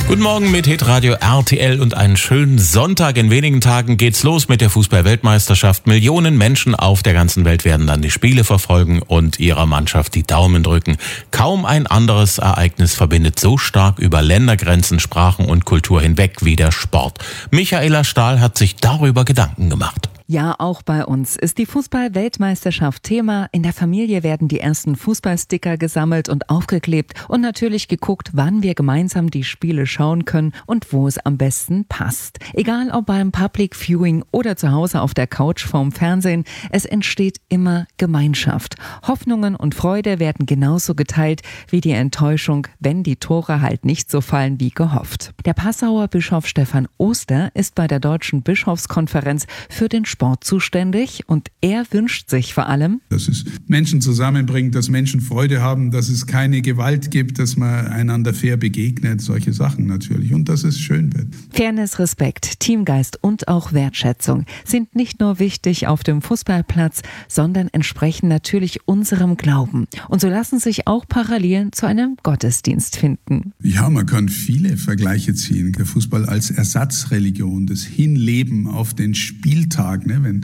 Guten Morgen mit Hitradio RTL und einen schönen Sonntag. In wenigen Tagen geht's los mit der Fußball-Weltmeisterschaft. Millionen Menschen auf der ganzen Welt werden dann die Spiele verfolgen und ihrer Mannschaft die Daumen drücken. Kaum ein anderes Ereignis verbindet so stark über Ländergrenzen, Sprachen und Kultur hinweg wie der Sport. Michaela Stahl hat sich darüber Gedanken gemacht. Ja, auch bei uns ist die Fußball-Weltmeisterschaft Thema. In der Familie werden die ersten Fußballsticker gesammelt und aufgeklebt und natürlich geguckt, wann wir gemeinsam die Spiele schauen können und wo es am besten passt. Egal ob beim Public Viewing oder zu Hause auf der Couch vorm Fernsehen, es entsteht immer Gemeinschaft. Hoffnungen und Freude werden genauso geteilt wie die Enttäuschung, wenn die Tore halt nicht so fallen wie gehofft. Der Passauer Bischof Stefan Oster ist bei der Deutschen Bischofskonferenz für den Sport zuständig und er wünscht sich vor allem, dass es Menschen zusammenbringt, dass Menschen Freude haben, dass es keine Gewalt gibt, dass man einander fair begegnet, solche Sachen natürlich und dass es schön wird. Fairness, Respekt, Teamgeist und auch Wertschätzung sind nicht nur wichtig auf dem Fußballplatz, sondern entsprechen natürlich unserem Glauben. Und so lassen sich auch Parallelen zu einem Gottesdienst finden. Ja, man kann viele Vergleiche ziehen. Der Fußball als Ersatzreligion, das Hinleben auf den Spieltag.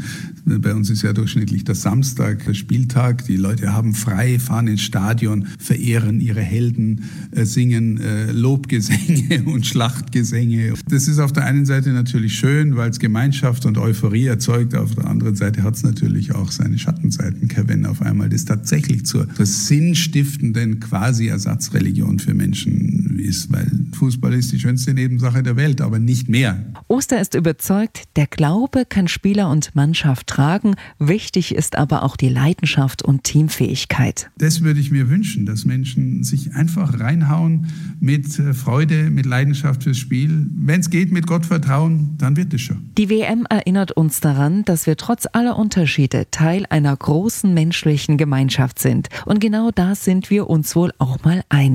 Bei uns ist ja durchschnittlich der Samstag der Spieltag. Die Leute haben frei, fahren ins Stadion, verehren ihre Helden, singen Lobgesänge und Schlachtgesänge. Das ist auf der einen Seite natürlich schön, weil es Gemeinschaft und Euphorie erzeugt. Auf der anderen Seite hat es natürlich auch seine Schattenseiten, wenn auf einmal das tatsächlich zur sinnstiftenden quasi Ersatzreligion für Menschen ist. Weil Fußball ist die schönste Nebensache der Welt, aber nicht mehr. Oster ist überzeugt, der Glaube kann Spieler und Mannschaft tragen. Wichtig ist aber auch die Leidenschaft und Teamfähigkeit. Das würde ich mir wünschen, dass Menschen sich einfach reinhauen mit Freude, mit Leidenschaft fürs Spiel. Wenn es geht, mit Gottvertrauen, dann wird es schon. Die WM erinnert uns daran, dass wir trotz aller Unterschiede Teil einer großen menschlichen Gemeinschaft sind. Und genau da sind wir uns wohl auch mal einig.